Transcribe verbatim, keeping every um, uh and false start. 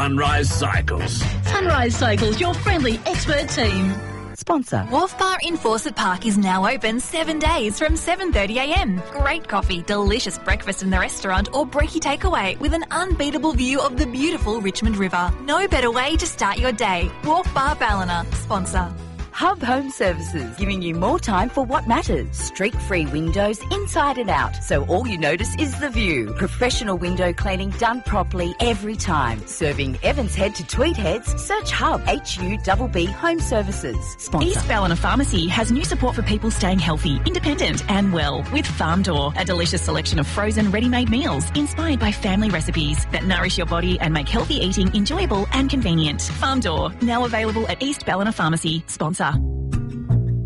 Sunrise Cycles. Sunrise Cycles, your friendly expert team. Sponsor. Wharf Bar in Fawcett Park is now open seven days from seven thirty a m. Great coffee, delicious breakfast in the restaurant or brekkie takeaway with an unbeatable view of the beautiful Richmond River. No better way to start your day. Wharf Bar Ballina, sponsor. Hub Home Services, giving you more time for what matters. Streak-free windows inside and out, so all you notice is the view. Professional window cleaning done properly every time. Serving Evans Head to Tweed Heads, search Hub, H U B B Home Services. Sponsor. East Ballina Pharmacy has new support for people staying healthy, independent and well with Farm Door, a delicious selection of frozen ready-made meals inspired by family recipes that nourish your body and make healthy eating enjoyable and convenient. Farm Door, now available at East Ballina Pharmacy. Sponsor.